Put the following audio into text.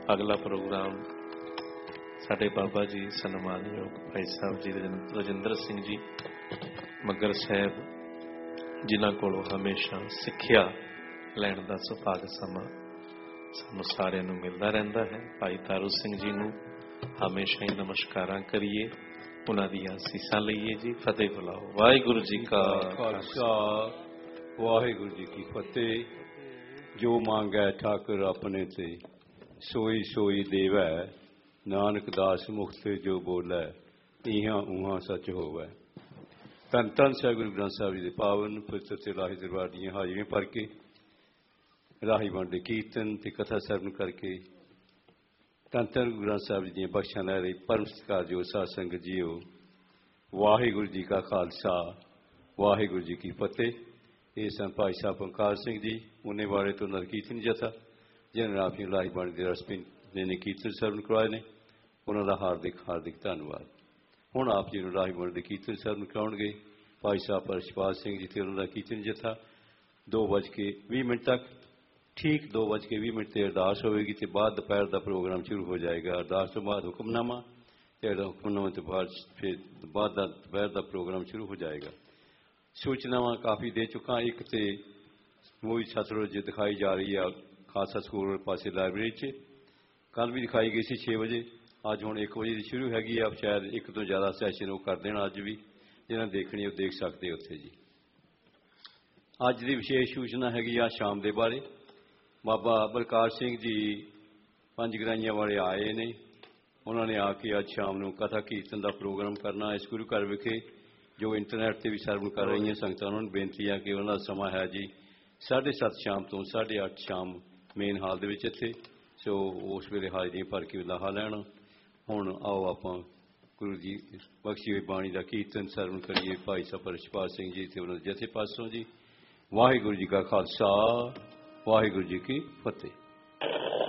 अगला प्रोग्राम साढ़े बाबा जी सन्मानयोग भाई साहब जी रजिंदर सिंह जी मगर साहब जिन्हां कोलों हमेशा सिक्ख्या लैण दा सुभाग समा सानूं सारिआं नूं मिलदा रहिंदा है। भाई तारू सिंह जी नूं हमेशा ही नमस्कारां करिए, उन्हां दी असीसां लईए जी। फतेह बुलाओ। वाहिगुरू जी का खालसा वाहिगुरू जी की फतेह। जो मांगै ठाकुर अपने ते सोई सोई देवै, नानक दास मुक्त जो बोलै इहां उहां सच होवै। धन धन साहिब गुरु ग्रंथ साहिब जी के पावन पवित्र ते लाही दरबार दीआं हाजरियां पढ़ के राही बनते कीर्तन ते कथा सरवण करके धन धन गुरु ग्रंथ साहिब जी दीआं बख्शां लै रही परम सत्कार जो साध संगत जीओ, वाहिगुरू जी का खालसा वाहिगुरू जी की फतेह। ये सन भाई साहब ओंकार सिंह जी उन्हें वाले तो नर कीर्तन जथा जिन्हें आपकी लाही बाणी के रसपिन ने कीर्तन सरवण करवाए ने, उन्होंने हार्दिक हार्दिक धन्यवाद। हुण आप जी नूं लाही बाणी के कीर्तन सरवण कराउणगे भाई साहब परशपाल सिंह जी ते उन्होंने कीर्तन जथा 2:20 तक। ठीक 2:20 ते अरदास होगी तो बाद दोपहर का प्रोग्राम शुरू हो जाएगा। अरदास तो बाद हुक्मनामा, हुक्मनामे तो बाद फिर बाद दोपहर का प्रोग्राम शुरू हो जाएगा। सूचनावां काफ़ी दे चुका। एक तो मूवी सतलुज दिखाई जा रही है खालसा स्कूल वाले पासे लाइब्रेरी च, कल भी दिखाई गई सी 6 बजे। अज हुण 1 बजे शुरू हैगी। आप शायद एक तो ज़्यादा सैशन वो कर देना अज भी, जिन्हें देखनी वो देख सकते उत्थे जी। अज की विशेष सूचना हैगी आ शाम के बारे। बाबा बलकार सिंह जी पंजगराइयां वाले आए ने, उन्होंने आके अज शाम को कथा कीर्तन का प्रोग्राम करना इस गुरु घर विखे। जो इंटरनेट से भी सरवण कर रही हैं संगत, उन्होंने बेनती है कि उन्होंने समा है जी 7:30 शाम तो 8:30 शाम मेन हाल दे विच इत्थे। सो उस वेले हाजरी भर के लाहा लैना। हुण आओ आप गुरु जी बख्शी हुई बाणी का कीर्तन सरवण करिए भाई साहब परशपाल सिंह जी ते उन्होंने जथे पासों जी। वाहिगुरू जी का खालसा वाहिगुरू जी की फतेह।